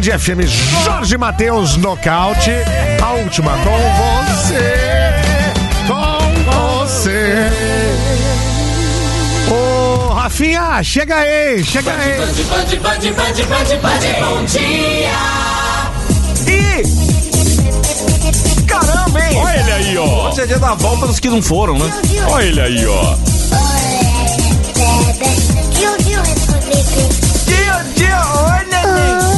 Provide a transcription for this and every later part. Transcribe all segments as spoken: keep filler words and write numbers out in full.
F M, Jorge Mateus, nocaute. A última com você, com você. Ô, Rafinha, chega aí, chega aí. Bande, bande, bande, bande, bande, bande, bom dia. E... Caramba, hein? Olha ele aí, ó. Hoje é dia da volta dos que não foram, né? Olha ele aí, ó. Dia, dia, oi, neném.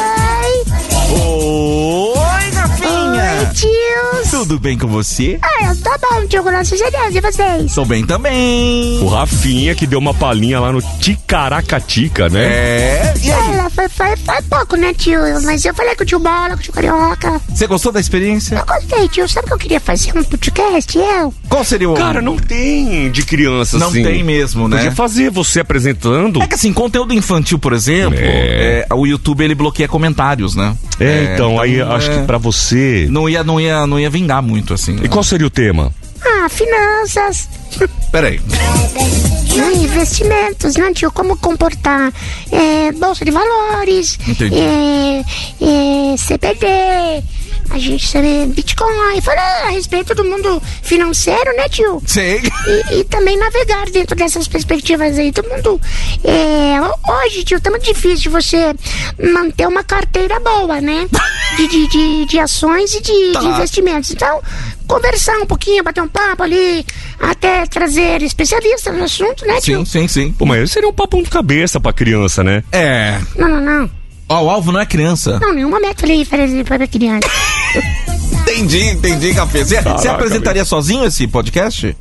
Oi, Rafinha. Oi, tios. Tudo bem com você? Ah, eu tô bom, tio, graças a Deus. E vocês? Tô bem também. O Rafinha que deu uma palhinha lá no Ticaracatica, né? É. E aí? Ela foi, foi, foi pouco, né, tio? Mas eu falei com o tio Bola, com o tio Carioca. Você gostou da experiência? Eu gostei, tio. Sabe o que eu queria fazer? Um podcast, eu? Qual seria o... Cara, não tem de criança Não assim. tem mesmo, né? Podia fazer você apresentando. É que assim, conteúdo infantil, por exemplo, É. é, o YouTube ele bloqueia comentários, né? É, então, aí acho é, que pra você... Não ia, não ia, não ia vingar muito, assim. E qual seria o tema? Ah, finanças. Peraí. Né, investimentos, né, tio? Como comportar é, bolsa de valores. Entendi. É, é, C B D. A gente sabe Bitcoin. Falar a respeito do mundo financeiro, né, tio? Sei. E, e também navegar dentro dessas perspectivas aí. Todo mundo. É, hoje, tio, tá muito difícil de você manter uma carteira boa, né? De, de, de, de ações e de, Tá. de investimentos. Então, conversar um pouquinho, bater um papo ali, até trazer especialistas no assunto, né, tio? Sim, sim, sim. Pô, mas seria um papo de cabeça pra criança, né? É. Não, não, não. Ó, o alvo não é criança. Não, nenhum momento falei para criança. Entendi, entendi, Café. Você, você Caraca, apresentaria sozinho esse podcast?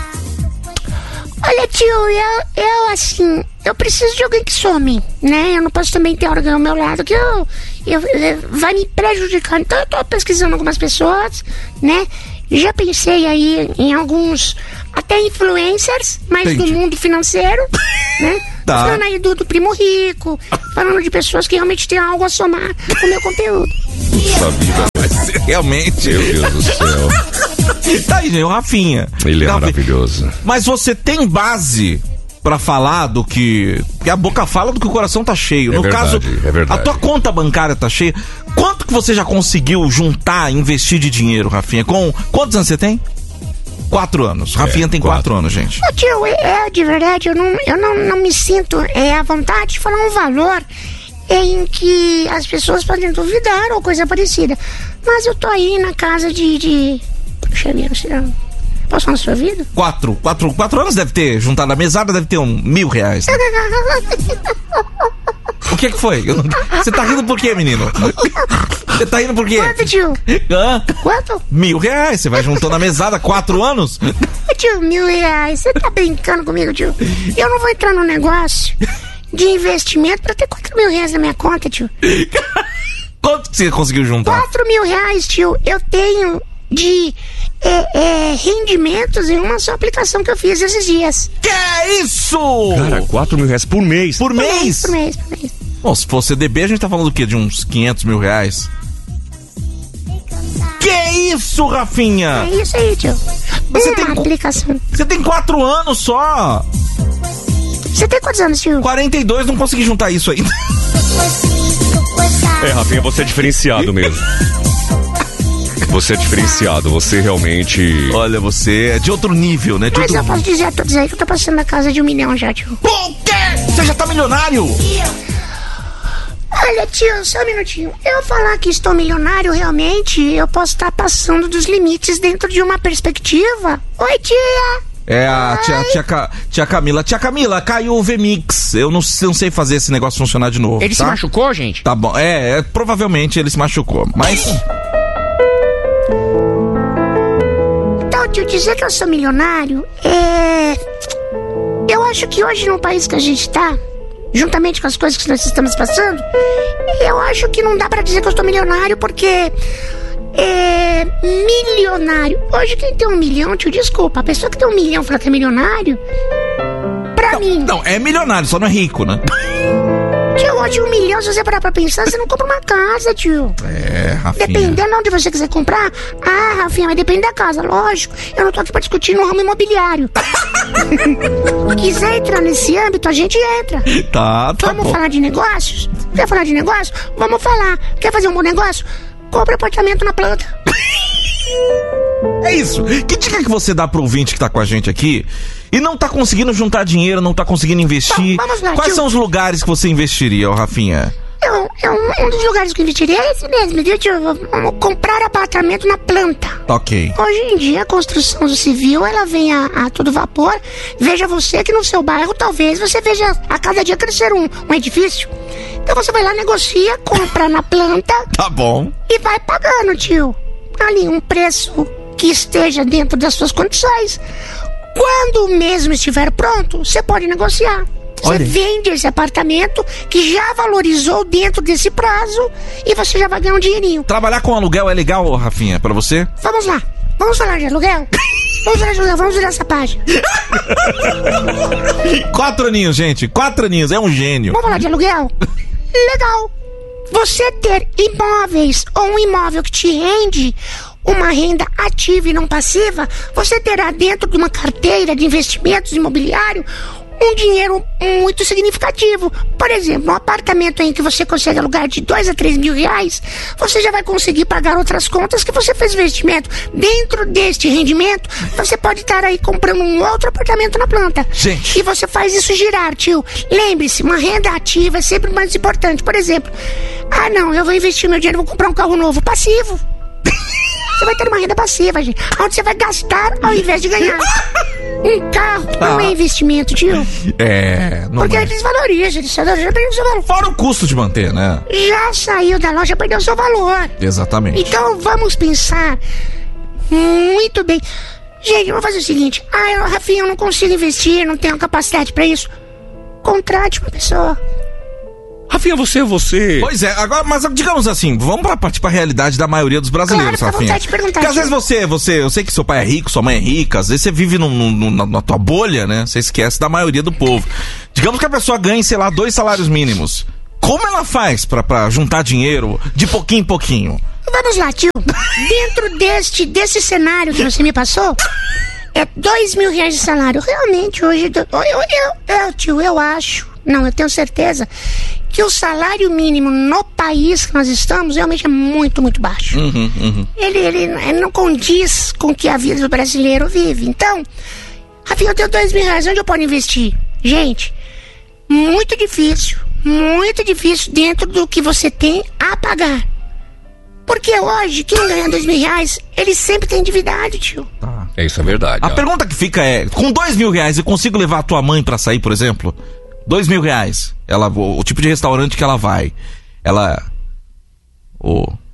Olha, tio, eu, eu, assim, eu preciso de alguém que some, né? Eu não posso também ter alguém ao meu lado que eu, eu, eu- vai me prejudicar. Então eu tô pesquisando algumas pessoas, né? Já pensei aí em alguns, até influencers, mas Entendi. do mundo financeiro, né? Tá. Falando aí do, do primo rico, falando de pessoas que realmente têm algo a somar com o meu conteúdo. Puxa vida. Mas realmente. Meu Deus do céu. Tá aí, gente, o Rafinha. Ele é Rafinha. maravilhoso. Mas você tem base pra falar do que... Porque a boca fala do que o coração tá cheio. É No verdade, caso, é verdade. a tua conta bancária tá cheia. Quanto que você já conseguiu juntar, investir de dinheiro, Rafinha? Com quantos anos você tem? Quatro anos. Rafinha tem quatro. quatro anos, gente. Ô, tio, é, de verdade, eu não, eu não, não me sinto é, à vontade de falar um valor em que as pessoas podem duvidar ou coisa parecida. Mas eu tô aí na casa de... de... Puxa vida, será? Posso falar na sua vida? Quatro. Quatro, quatro anos deve ter juntado a mesada, deve ter um mil reais. O que que foi? Eu não- Você tá rindo por quê, menino? Você tá rindo por quê? Quanto, tio? Hã? Quanto? Mil reais. Você vai juntando a mesada quatro anos? Ô, tio, mil reais. Você tá brincando comigo, tio? Eu não vou entrar no negócio de investimento pra ter quatro mil reais na minha conta, tio. Quanto que você conseguiu juntar? Quatro mil reais, tio, eu tenho de é, é, rendimentos em uma só aplicação que eu fiz esses dias. Que é isso? Cara, quatro mil reais por mês. Por mês? Por mês, por mês. Bom, se for C D B, a gente tá falando do quê? De uns quinhentos mil reais? Que isso, Rafinha? É isso aí, tio. Você uma tem- aplicação. Você tem quatro anos só. Você tem quantos anos, tio? quarenta e dois, não consegui juntar isso ainda. É, Rafinha, você é diferenciado mesmo. Você é diferenciado, você realmente... Olha, você é de outro nível, né? De Mas outro... eu posso dizer a todos aí que eu tô passando na casa de um milhão já, tio. Por quê? Você já tá milionário? Olha, tio, só um minutinho. Eu falar que estou milionário, realmente, eu posso estar passando dos limites dentro de uma perspectiva. Oi, tia! É a tia, tia, Ca- tia Camila. Tia Camila, caiu o V-Mix. Eu não, não sei fazer esse negócio funcionar de novo. Ele se tá? machucou, gente? Tá bom. É, é, provavelmente ele se machucou. Mas. Então, tio, dizer que eu sou milionário é. Eu acho que hoje, no país que a gente tá, juntamente com as coisas que nós estamos passando, eu acho que não dá pra dizer que eu estou milionário, porque. É. Milionário. Hoje, quem tem um milhão, tio, desculpa, a pessoa que tem um milhão fala que é milionário. Pra mim. Não, é milionário, só não é rico, né? Tio, hoje um milhão, se você parar pra pensar, você não compra uma casa, tio. É, Rafinha. Dependendo de onde você quiser comprar. Ah, Rafinha, mas depende da casa, lógico. Eu não tô aqui pra discutir no ramo imobiliário. Quiser entrar nesse âmbito, a gente entra. Tá, tá Vamos bom. falar de negócios? Quer falar de negócio? Vamos falar. Quer fazer um bom negócio? Compre apartamento na planta. É isso. Que dica que você dá pro ouvinte que tá com a gente aqui e não tá conseguindo juntar dinheiro, não tá conseguindo investir? Bom, vamos lá, Quais tio. são os lugares que você investiria, ô Rafinha? Eu, eu, um dos lugares que eu investiria é esse mesmo, viu, tio? Vamos comprar apartamento na planta. Ok. Hoje em dia, a construção civil, ela vem a, a todo vapor. Veja você que no seu bairro, talvez, você veja a cada dia crescer um, um edifício. Então você vai lá, negocia, compra na planta Tá bom. e vai pagando, tio. Ali, um preço que esteja dentro das suas condições. Quando o mesmo estiver pronto, você pode negociar. Você Olha. vende esse apartamento que já valorizou dentro desse prazo e você já vai ganhar um dinheirinho. Trabalhar com aluguel é legal, ô Rafinha, pra você? Vamos lá. Vamos falar de aluguel? Vamos falar de aluguel, vamos virar essa página. Quatro aninhos, gente. Quatro aninhos. É um gênio. Vamos falar de aluguel? Legal. Você ter imóveis ou um imóvel que te rende uma renda ativa e não passiva, você terá dentro de uma carteira de investimentos imobiliários um dinheiro muito significativo. Por exemplo, um apartamento em que você consegue alugar de dois a três mil reais, você já vai conseguir pagar outras contas que você fez investimento. Dentro deste rendimento, você pode estar aí comprando um outro apartamento na planta. Gente. E você faz isso girar, tio. Lembre-se, uma renda ativa é sempre mais importante. Por exemplo, ah não, eu vou investir meu dinheiro, vou comprar um carro novo. Passivo. Você vai ter uma renda passiva, gente. Onde você vai gastar ao invés de ganhar. Um carro não Ah. é investimento, tio. É. Não Porque é. ele desvaloriza, ele já perdeu seu valor. Fora o custo de manter, né? Já saiu da loja, perdeu seu valor. Exatamente. Então vamos pensar muito bem. Gente, vamos fazer o seguinte. Ah, eu, Rafinha, eu não consigo investir, não tenho capacidade pra isso. Contrate uma pessoa. Rafinha, você, você... Pois é, agora, mas digamos assim, vamos pra partir pra realidade da maioria dos brasileiros, Claro, fica à Rafinha. vontade de perguntar, Porque às tio. vezes você, você, eu sei que seu pai é rico, sua mãe é rica, às vezes você vive num, num- na, na tua bolha, né? Você esquece da maioria do povo. Digamos que a pessoa ganhe, sei lá, dois salários mínimos. Como ela faz pra, pra juntar dinheiro de pouquinho em pouquinho? Vamos lá, tio. Dentro deste, desse cenário que você me passou, é dois mil reais de salário. Realmente, hoje, eu, eu, eu, eu, tio, eu acho, não, eu tenho certeza, que o salário mínimo no país que nós estamos realmente é muito, muito baixo. Uhum, uhum. Ele, ele, ele não condiz com o que a vida do brasileiro vive. Então, Rafinha, eu tenho dois mil reais, onde eu posso investir? Gente, muito difícil, muito difícil dentro do que você tem a pagar. Porque hoje, quem ganha dois mil reais, ele sempre tem endividado, tio. É, isso é verdade. A ó. pergunta que fica é, com dois mil reais eu consigo levar a tua mãe pra sair, por exemplo? Dois mil reais. Ela, o, o tipo de restaurante que ela vai. Ela... O